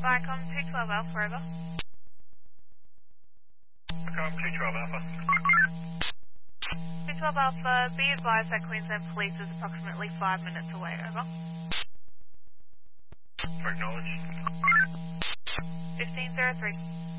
Vicom 212 Alpha, over. Vicom 212 Alpha. 212 Alpha, be advised that Queensland Police is approximately 5 minutes away, over. For acknowledged. 1503.